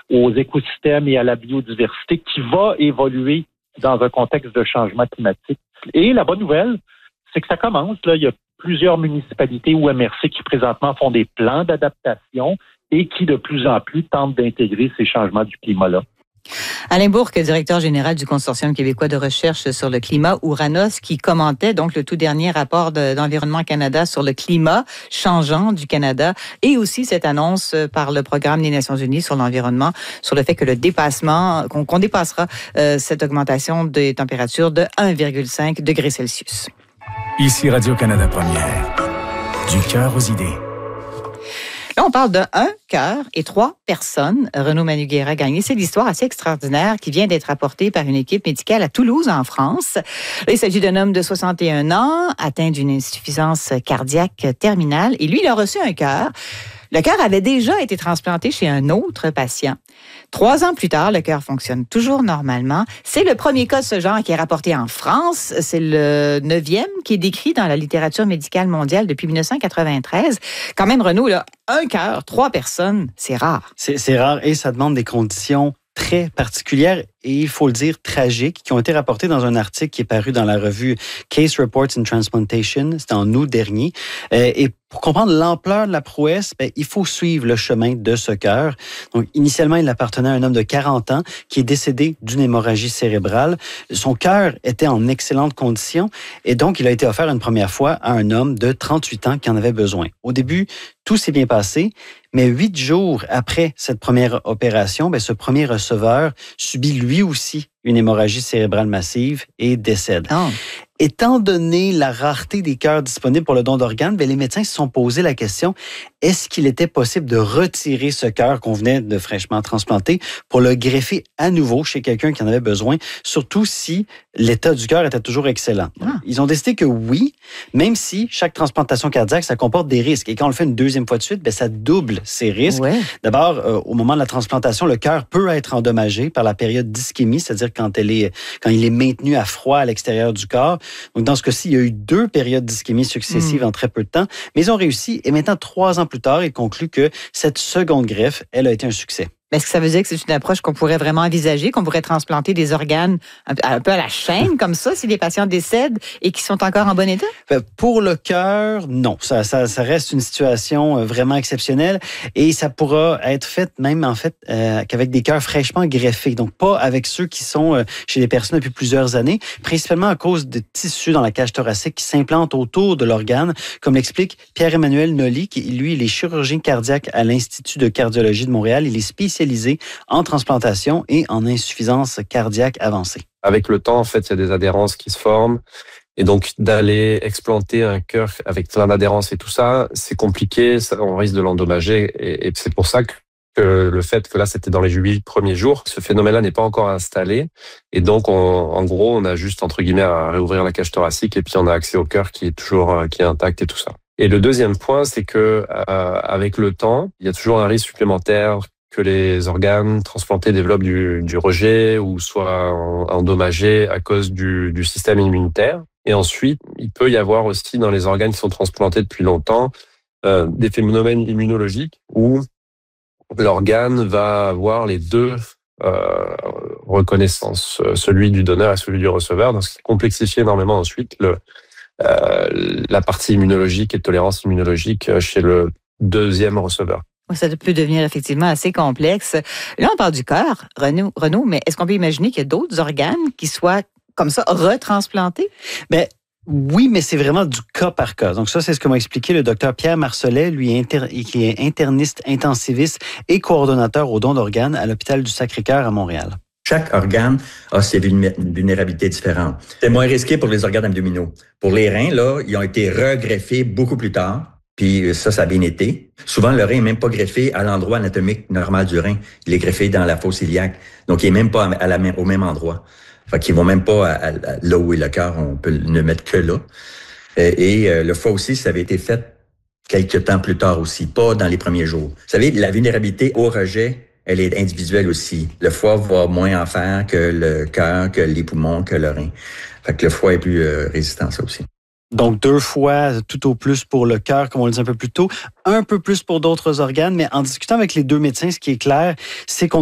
aux écosystèmes et à la biodiversité qui va évoluer dans un contexte de changement climatique. Et la bonne nouvelle, c'est que ça commence. Là, il y a plusieurs municipalités ou MRC qui présentement font des plans d'adaptation et qui de plus en plus tentent d'intégrer ces changements du climat-là. Alain Bourque, directeur général du Consortium québécois de recherche sur le climat, Ouranos, qui commentait donc le tout dernier rapport d'Environnement Canada sur le climat changeant du Canada et aussi cette annonce par le Programme des Nations unies sur l'environnement sur le fait que qu'on dépassera cette augmentation des températures de 1,5 degrés Celsius. Ici Radio-Canada Première. Du cœur aux idées. Là, on parle de 1 cœur et 3 personnes. Renaud Manugera a gagné. C'est l'histoire assez extraordinaire qui vient d'être rapportée par une équipe médicale à Toulouse, en France. Là, il s'agit d'un homme de 61 ans, atteint d'une insuffisance cardiaque terminale. Et lui, il a reçu un cœur. Le cœur avait déjà été transplanté chez un autre patient. 3 ans plus tard, le cœur fonctionne toujours normalement. C'est le premier cas de ce genre qui est rapporté en France. C'est le 9e qui est décrit dans la littérature médicale mondiale depuis 1993. Quand même, Renaud, là, 1 cœur, 3 personnes, c'est rare. C'est rare et ça demande des conditions très particulières et, il faut le dire, tragiques, qui ont été rapportées dans un article qui est paru dans la revue Case Reports in Transplantation. C'était en août dernier. Et pour comprendre l'ampleur de la prouesse, il faut suivre le chemin de ce cœur. Donc, initialement, il appartenait à un homme de 40 ans qui est décédé d'une hémorragie cérébrale. Son cœur était en excellente condition et donc, il a été offert une première fois à un homme de 38 ans qui en avait besoin. Au début, tout s'est bien passé, mais 8 jours après cette première opération, ce premier receveur subit lui aussi une hémorragie cérébrale massive et décède. Oh. Étant donné la rareté des cœurs disponibles pour le don d'organes, les médecins se sont posé la question, est-ce qu'il était possible de retirer ce cœur qu'on venait de fraîchement transplanter pour le greffer à nouveau chez quelqu'un qui en avait besoin, surtout si l'état du cœur était toujours excellent. Ah. Ils ont décidé que oui, même si chaque transplantation cardiaque, ça comporte des risques. Et quand on le fait une deuxième fois de suite, ça double ces risques. Ouais. D'abord, au moment de la transplantation, le cœur peut être endommagé par la période d'ischémie, c'est-à-dire quand il est maintenu à froid à l'extérieur du corps. Donc, dans ce cas-ci, il y a eu 2 périodes d'ischémie successives en très peu de temps, mais ils ont réussi. Et maintenant, 3 ans plus tard, ils concluent que cette seconde greffe, elle a été un succès. Est-ce que ça veut dire que c'est une approche qu'on pourrait vraiment envisager, qu'on pourrait transplanter des organes un peu à la chaîne, comme ça, si les patients décèdent et qui sont encore en bon état? Pour le cœur, non. Ça reste une situation vraiment exceptionnelle et ça pourra être fait même, en fait, qu'avec des cœurs fraîchement greffés. Donc, pas avec ceux qui sont chez des personnes depuis plusieurs années, principalement à cause de tissus dans la cage thoracique qui s'implantent autour de l'organe, comme l'explique Pierre-Emmanuel Nolly, qui, lui, il est chirurgien cardiaque à l'Institut de cardiologie de Montréal. Il est spécialisé en transplantation et en insuffisance cardiaque avancée. Avec le temps, en fait, il y a des adhérences qui se forment. Et donc, d'aller explanter un cœur avec plein d'adhérences et tout ça, c'est compliqué, on risque de l'endommager. Et c'est pour ça que le fait que là, c'était dans les 8 premiers jours, ce phénomène-là n'est pas encore installé. Et donc, en gros, on a juste, entre guillemets, à réouvrir la cage thoracique et puis on a accès au cœur qui est intact et tout ça. Et le deuxième point, c'est que avec le temps, il y a toujours un risque supplémentaire que les organes transplantés développent du rejet ou soient endommagés à cause du système immunitaire. Et ensuite, il peut y avoir aussi dans les organes qui sont transplantés depuis longtemps des phénomènes immunologiques où l'organe va avoir les 2 reconnaissances, celui du donneur et celui du receveur, donc ce qui complexifie énormément ensuite la partie immunologique et tolérance immunologique chez le deuxième receveur. Ça peut devenir effectivement assez complexe. Là, on parle du cœur, Renaud, mais est-ce qu'on peut imaginer qu'il y a d'autres organes qui soient comme ça retransplantés? Oui, mais c'est vraiment du cas par cas. Donc ça, c'est ce que m'a expliqué le docteur Pierre Marcelet, lui qui est interniste intensiviste et coordonnateur au don d'organes à l'hôpital du Sacré-Cœur à Montréal. Chaque organe a ses vulnérabilités différentes. C'est moins risqué pour les organes abdominaux. Pour les reins, là, ils ont été regreffés beaucoup plus tard. Puis ça a bien été. Souvent, le rein n'est même pas greffé à l'endroit anatomique normal du rein. Il est greffé dans la fosse iliaque. Donc, il n'est même pas au même endroit. Fait qu'ils vont même pas là où est le cœur. On peut ne mettre que là. Et le foie aussi, ça avait été fait quelques temps plus tard aussi, pas dans les premiers jours. Vous savez, la vulnérabilité au rejet, elle est individuelle aussi. Le foie va moins en faire que le cœur, que les poumons, que le rein. Fait que le foie est plus résistant à ça aussi. Donc, 2 fois tout au plus pour le cœur, comme on le dit un peu plus tôt, un peu plus pour d'autres organes, mais en discutant avec les 2 médecins, ce qui est clair, c'est qu'on